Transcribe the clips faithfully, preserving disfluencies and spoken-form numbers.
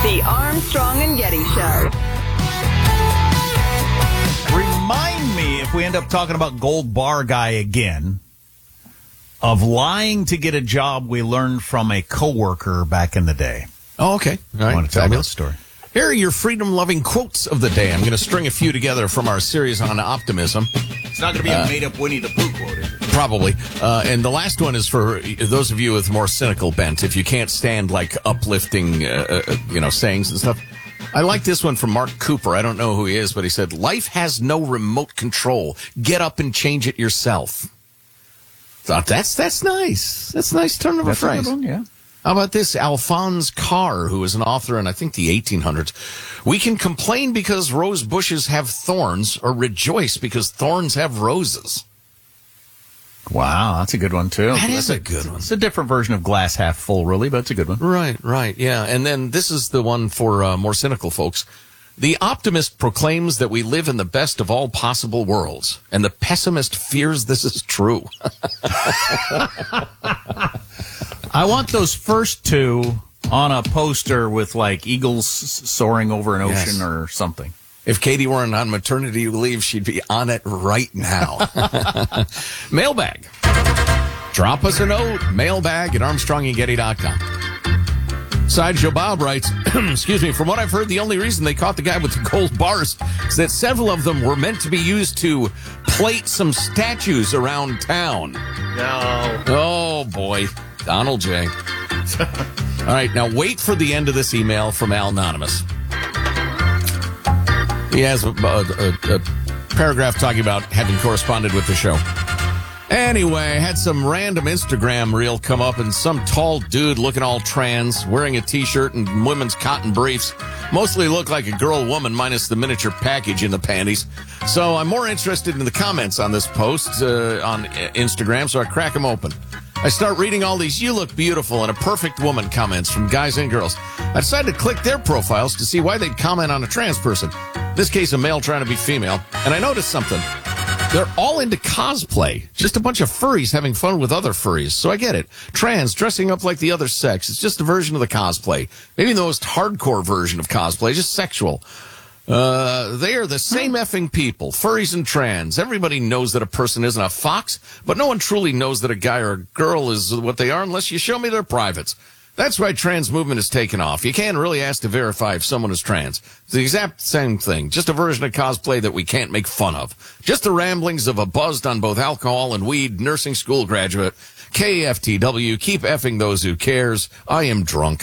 The Armstrong and Getty Show. Remind me, if we end up talking about Gold Bar Guy again, of lying to get a job we learned from a coworker back in the day. Oh, okay. All right. I want to tell that story. Here are your freedom-loving quotes of the day. I'm going to string a few together from our series on optimism. It's not going to be uh, a made-up Winnie the Pooh quote, is it? Probably. Uh, and the last one is for those of you with more cynical bent. If you can't stand, like, uplifting, uh, uh, you know, sayings and stuff. I like this one from Mark Cooper. I don't know who he is, but he said, life has no remote control. Get up and change it yourself. Thought that's that's nice. That's a nice turn of a phrase. One, yeah. How about this? Alphonse Carr, who is an author in, I think, the eighteen hundreds. We can complain because rose bushes have thorns, or rejoice because thorns have roses. Wow, that's a good one, too. That that's is a good one. It's a different version of glass half full, really, but it's a good one. Right, right, yeah. And then this is the one for uh, more cynical folks. The optimist proclaims that we live in the best of all possible worlds, and the pessimist fears this is true. I want those first two on a poster with, like, eagles soaring over an ocean Yes. or something. If Katie weren't on maternity leave, she'd be on it right now. Mailbag. Drop us a note. Mailbag at armstrong and getty dot com. Sideshow Bob writes, excuse me, from what I've heard, the only reason they caught the guy with the gold bars is that several of them were meant to be used to plate some statues around town. No. Oh, boy. Donald J. All right, now wait for the end of this email from Al Anonymous. He has a, a, a, a paragraph talking about having corresponded with the show. Anyway, I had some random Instagram reel come up, and some tall dude looking all trans, wearing a T-shirt and women's cotton briefs, mostly looked like a girl woman minus the miniature package in the panties. So I'm more interested in the comments on this post uh, on Instagram, so I crack them open. I start reading all these "you look beautiful" and "a perfect woman" comments from guys and girls. I decided to click their profiles to see why they'd comment on a trans person. In this case, a male trying to be female. And I noticed something. They're all into cosplay. Just a bunch of furries having fun with other furries. So I get it. Trans, dressing up like the other sex. It's just a version of the cosplay. Maybe the most hardcore version of cosplay, just sexual. Uh, they are the same effing people, furries and trans. Everybody knows that a person isn't a fox, but no one truly knows that a guy or a girl is what they are unless you show me their privates. That's why trans movement has taken off. You can't really ask to verify if someone is trans. It's the exact same thing, just a version of cosplay that we can't make fun of. Just the ramblings of a buzzed on both alcohol and weed nursing school graduate. K F T W, keep effing those who cares. I am drunk.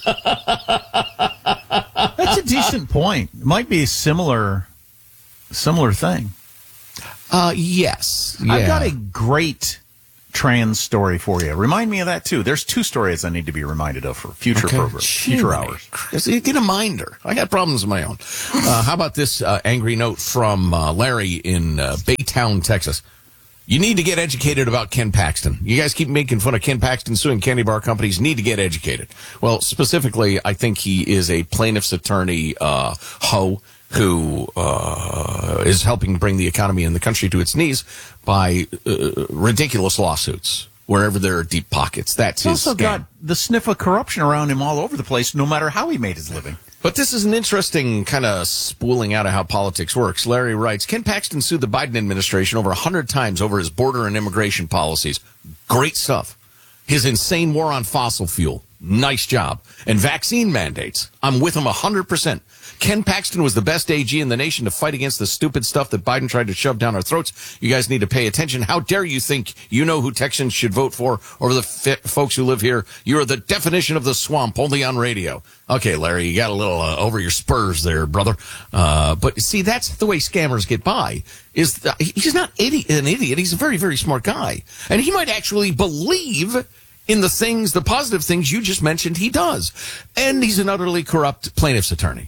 That's a decent point. It might be a similar, similar thing. Uh, yes. Yeah. I've got a great trans story for you. Remind me of that, too. There's two stories I need to be reminded of for future Okay. programs, future hours. Get a minder. I got problems of my own. Uh, how about this uh, angry note from uh, Larry in uh, Baytown, Texas? You need to get educated about Ken Paxton. You guys keep making fun of Ken Paxton suing candy bar companies. Need to get educated. Well, specifically, I think he is a plaintiff's attorney, uh, hoe, who uh, is helping bring the economy in the country to its knees by uh, ridiculous lawsuits wherever there are deep pockets. That's He's his also scam. got the sniff of corruption around him all over the place, no matter how he made his living. But this is an interesting kind of spooling out of how politics works. Larry writes, Ken Paxton sued the Biden administration over one hundred times over his border and immigration policies. Great stuff. His insane war on fossil fuel. Nice job. And vaccine mandates. I'm with him one hundred percent. Ken Paxton was the best A G in the nation to fight against the stupid stuff that Biden tried to shove down our throats. You guys need to pay attention. How dare you think you know who Texans should vote for over the f- folks who live here? You are the definition of the swamp, only on radio. Okay, Larry, you got a little uh, over your spurs there, brother. Uh, but see, that's the way scammers get by. Is that he's not idi- an idiot. He's a very, very smart guy. And he might actually believe in the things, the positive things you just mentioned he does. And he's an utterly corrupt plaintiff's attorney.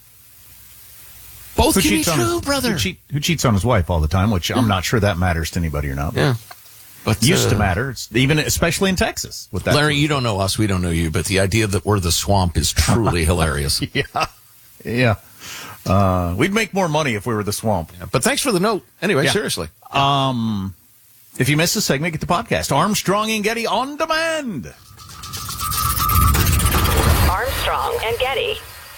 Both Who can be cheats on true, his, brother. Who, cheat, who cheats on his wife all the time, which I'm not sure that matters to anybody or not. Yeah. But, used uh, to matter, it's, even especially in Texas. With that Larry, you don't know us, we don't know you, but the idea that we're the swamp is truly hilarious. Yeah. Yeah. Uh, we'd make more money if we were the swamp. Yeah, but thanks for the note. Anyway, Yeah. seriously. Um, if you missed the segment, get the podcast. Armstrong and Getty on demand. Armstrong and Getty.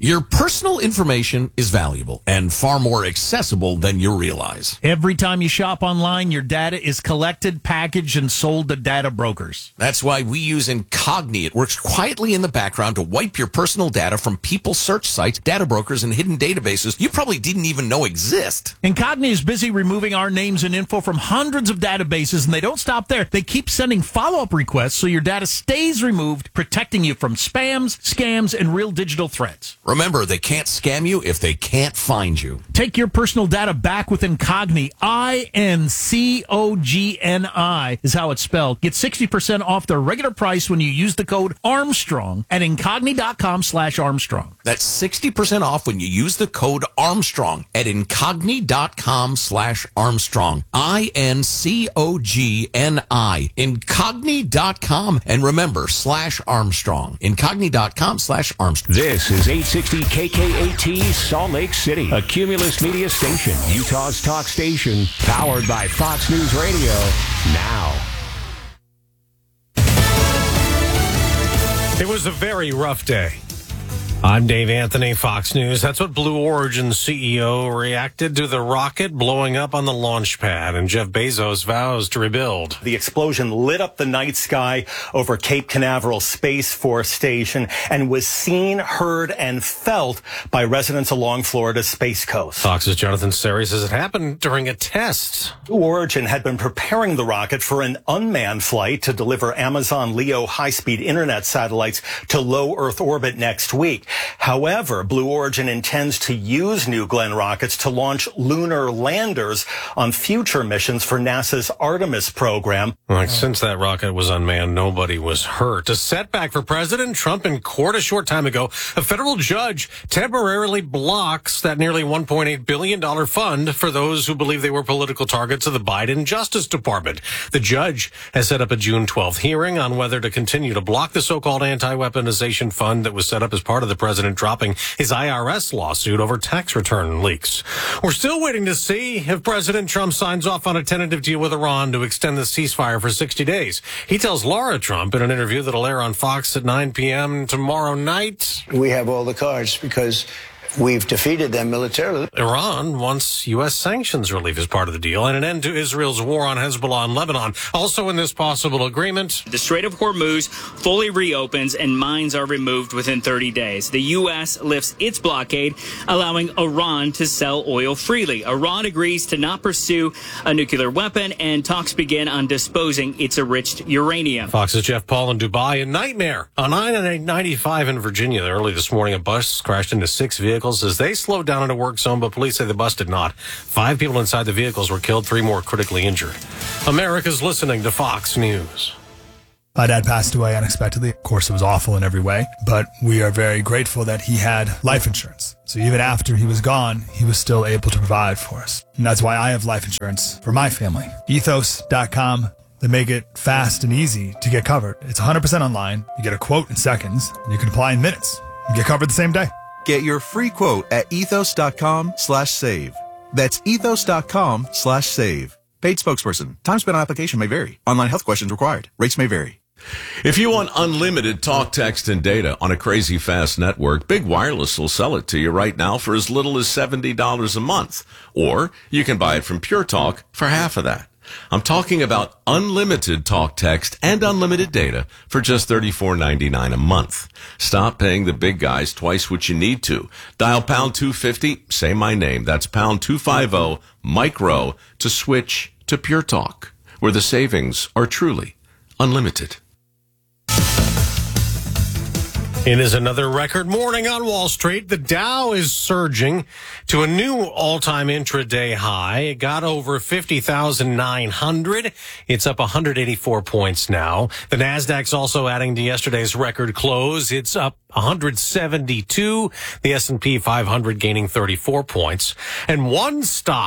Your personal information is valuable and far more accessible than you realize. Every time you shop online, your data is collected, packaged, and sold to data brokers. That's why we use Incogni. It works quietly in the background to wipe your personal data from people search sites, data brokers, and hidden databases you probably didn't even know exist. Incogni is busy removing our names and info from hundreds of databases, and they don't stop there. They keep sending follow-up requests so your data stays removed, protecting you from spams, scams, and real digital threats. Remember, they can't scam you if they can't find you. Take your personal data back with Incogni. I N C O G N I is how it's spelled. Get sixty percent off their regular price when you use the code Armstrong at incogni.com slash Armstrong. That's sixty percent off when you use the code Armstrong at incogni.com slash Armstrong. I N C O G N I. Incogni dot com. And remember, slash Armstrong. Incogni.com slash Armstrong. This is eight sixty K K A T Salt Lake City, a Cumulus Media station, Utah's talk station, powered by Fox News Radio. Now. It was a very rough day. I'm Dave Anthony, Fox News. That's what Blue Origin C E O reacted to the rocket blowing up on the launch pad, and Jeff Bezos vows to rebuild. The explosion lit up the night sky over Cape Canaveral Space Force Station and was seen, heard, and felt by residents along Florida's Space Coast. Fox's Jonathan Seri says it happened during a test. Blue Origin had been preparing the rocket for an unmanned flight to deliver Amazon Leo high-speed internet satellites to low Earth orbit next week. However, Blue Origin intends to use New Glenn rockets to launch lunar landers on future missions for NASA's Artemis program. Like, since that rocket was unmanned, nobody was hurt. A setback for President Trump in court a short time ago. A federal judge temporarily blocks that nearly one point eight billion dollars fund for those who believe they were political targets of the Biden Justice Department. The judge has set up a June twelfth hearing on whether to continue to block the so-called anti-weaponization fund that was set up as part of the president dropping his I R S lawsuit over tax return leaks. We're still waiting to see if President Trump signs off on a tentative deal with Iran to extend the ceasefire for sixty days. He tells Laura Trump in an interview that'll air on Fox at nine p.m. tomorrow night. We have all the cards because we've defeated them militarily. Iran wants U S sanctions relief as part of the deal and an end to Israel's war on Hezbollah and Lebanon. Also in this possible agreement, the Strait of Hormuz fully reopens and mines are removed within thirty days. The U S lifts its blockade, allowing Iran to sell oil freely. Iran agrees to not pursue a nuclear weapon, and talks begin on disposing its enriched uranium. Fox's Jeff Paul in Dubai. A nightmare on I ninety-five in Virginia. Early this morning, a bus crashed into six vehicles as they slowed down in a work zone, but police say the bus did not. Five people inside the vehicles were killed, three more critically injured. America's listening to Fox News. My dad passed away unexpectedly. Of course, it was awful in every way, but we are very grateful that he had life insurance. So even after he was gone, he was still able to provide for us. And that's why I have life insurance for my family. ethos dot com. They make it fast and easy to get covered. It's one hundred percent online. You get a quote in seconds, and you can apply in minutes. You get covered the same day. Get your free quote at ethos.com slash save. That's ethos.com slash save. Paid spokesperson. Time spent on application may vary. Online health questions required. Rates may vary. If you want unlimited talk, text, and data on a crazy fast network, Big Wireless will sell it to you right now for as little as seventy dollars a month. Or you can buy it from Pure Talk for half of that. I'm talking about unlimited talk, text, and unlimited data for just thirty-four ninety-nine a month. Stop paying the big guys twice what you need to. Dial pound two fifty, say my name. That's pound two fifty, micro, to switch to Pure Talk, where the savings are truly unlimited. It is another record morning on Wall Street. The Dow is surging to a new all-time intraday high. It got over fifty thousand nine hundred. It's up one hundred eighty-four points now. The Nasdaq's also adding to yesterday's record close. It's up one hundred seventy-two. The S and P five hundred gaining thirty-four points. And one stock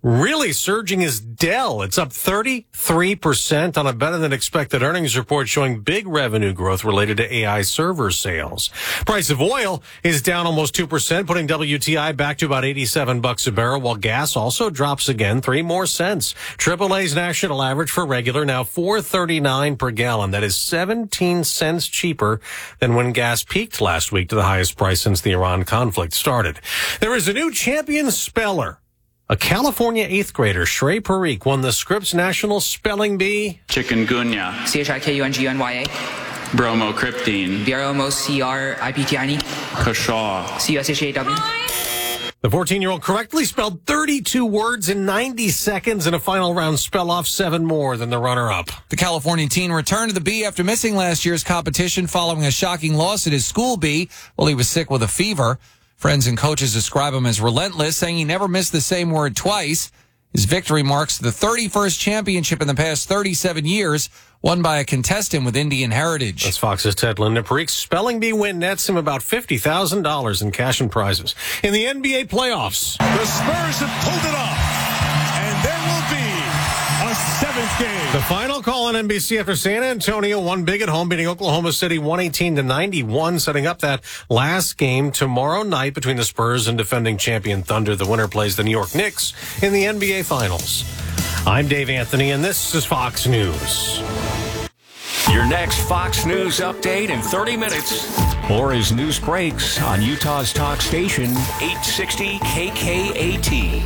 really surging is Dell. It's up thirty-three percent on a better-than-expected earnings report showing big revenue growth related to A I server sales. Price of oil is down almost two percent, putting W T I back to about eighty-seven bucks a barrel, while gas also drops again three more cents. triple A's national average for regular now four thirty-nine per gallon. That is seventeen cents cheaper than when gas peaked last week to the highest price since the Iran conflict started. There is a new champion speller. A California eighth grader, Shrey Parikh, won the Scripps National Spelling Bee. Chikungunya. C H I K U N G U N Y A. Bromocryptine. B R O M O C R I P T I N E. Kashaw. C U S H A W. The fourteen-year-old correctly spelled thirty-two words in ninety seconds in a final round spell-off, seven more than the runner-up. The California teen returned to the Bee after missing last year's competition following a shocking loss at his school Bee while he was sick with a fever. Friends and coaches describe him as relentless, saying he never missed the same word twice. His victory marks the thirty-first championship in the past thirty-seven years, won by a contestant with Indian heritage. That's Fox's Ted Linda. Parikh's spelling bee win nets him about fifty thousand dollars in cash and prizes. In the N B A playoffs, the Spurs have pulled it off, and there will be a seventh game. The final call on N B C after San Antonio won big at home, beating Oklahoma City one eighteen to ninety-one, setting up that last game tomorrow night between the Spurs and defending champion Thunder. The winner plays the New York Knicks in the N B A Finals. I'm Dave Anthony, and this is Fox News. Your next Fox News update in thirty minutes. Or as news breaks on Utah's talk station, eight sixty K K A T.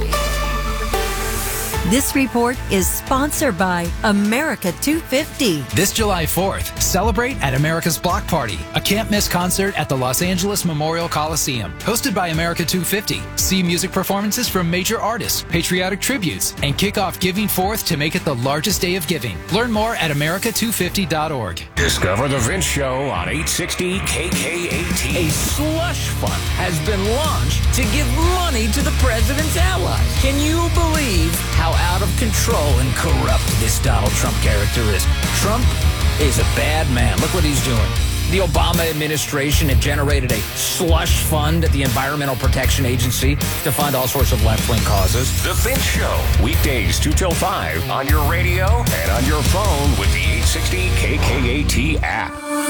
This report is sponsored by America two fifty. This July fourth, celebrate at America's Block Party, a can't-miss concert at the Los Angeles Memorial Coliseum. Hosted by America two fifty. See music performances from major artists, patriotic tributes, and kick off Giving Forth to make it the largest day of giving. Learn more at America two fifty dot org. Discover the Vince Show on eight sixty K K A T. A slush fund has been launched to give money to the president's allies. Can you believe how out of control and corrupt this Donald Trump character is? Trump is a bad man. Look what he's doing. The Obama administration had generated a slush fund at the Environmental Protection Agency to fund all sorts of left-wing causes. The Vince Show, weekdays two till five on your radio and on your phone with the eight sixty K K A T app.